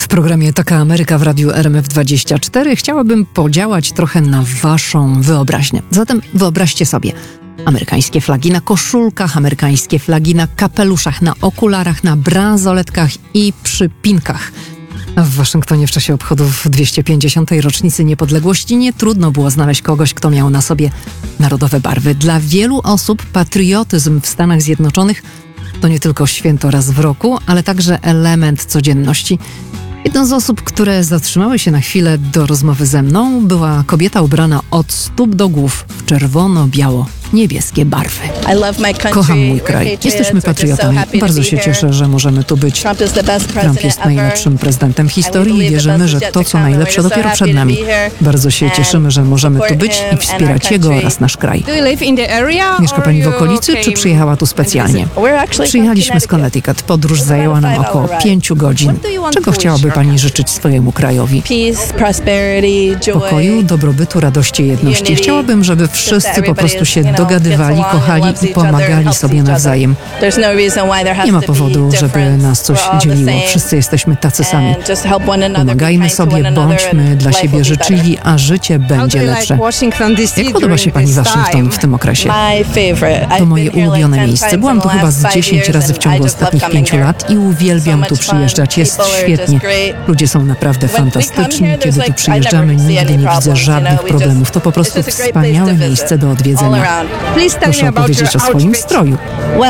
W programie Taka Ameryka w radiu RMF24 chciałabym podziałać trochę na waszą wyobraźnię. Zatem wyobraźcie sobie amerykańskie flagi na koszulkach, amerykańskie flagi na kapeluszach, na okularach, na bransoletkach i przypinkach. W Waszyngtonie w czasie obchodów 250. rocznicy niepodległości nie trudno było znaleźć kogoś, kto miał na sobie narodowe barwy. Dla wielu osób patriotyzm w Stanach Zjednoczonych to nie tylko święto raz w roku, ale także element codzienności. Jedną z osób, które zatrzymały się na chwilę do rozmowy ze mną, była kobieta ubrana od stóp do głów w czerwono-biało-niebieskie barwy. Kocham mój kraj. Jesteśmy patriotami. Bardzo się cieszę, że możemy tu być. Trump jest najlepszym prezydentem w historii i wierzymy, że to, co najlepsze, dopiero przed nami. Bardzo się cieszymy, że możemy tu być i wspierać jego oraz nasz kraj. Mieszka pani w okolicy, czy przyjechała tu specjalnie? Przyjechaliśmy z Connecticut. Podróż zajęła nam około 5 godzin. Czego chciałaby pani życzyć swojemu krajowi? Pokoju, dobrobytu, radości i jedności. Chciałabym, żeby wszyscy po prostu się dogadywali, kochali i pomagali sobie nawzajem. Nie ma powodu, żeby nas coś dzieliło. Wszyscy jesteśmy tacy sami. Pomagajmy sobie, bądźmy dla siebie życzliwi, a życie będzie lepsze. Jak podoba się pani Waszyngton w tym okresie? To moje ulubione miejsce. Byłam tu chyba z 10 razy w ciągu ostatnich 5 lat i uwielbiam tu przyjeżdżać. Jest świetnie. Ludzie są naprawdę fantastyczni. Kiedy tu przyjeżdżamy, nigdy nie widzę żadnych problemów. To po prostu wspaniałe miejsce do odwiedzenia. Proszę opowiedzieć o swoim stroju.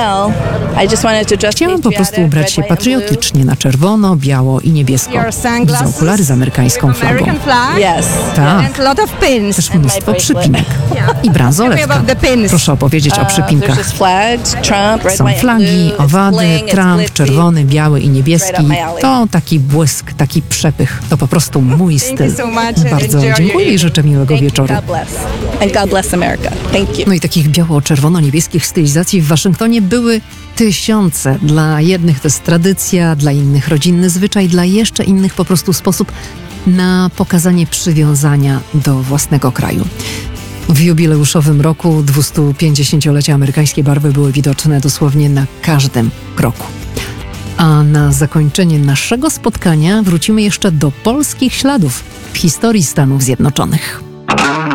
Chciałam po prostu ubrać się patriotycznie na czerwono, biało i niebiesko. Widzę okulary z amerykańską flagą. Tak. Też mnóstwo przypinek. I bransoletka. Proszę opowiedzieć o przypinkach. Są flagi, owady, Trump, czerwony, biały i niebieski. To taki błysk, taki przepych. To po prostu mój styl. Bardzo dziękuję i życzę miłego wieczoru. No i takich biało-czerwono-niebieskich stylizacji w Waszyngtonie były tysiące. Dla jednych to jest tradycja, dla innych rodzinny zwyczaj, dla jeszcze innych po prostu sposób na pokazanie przywiązania do własnego kraju. W jubileuszowym roku 250-lecia amerykańskie barwy były widoczne dosłownie na każdym kroku. A na zakończenie naszego spotkania wrócimy jeszcze do polskich śladów w historii Stanów Zjednoczonych.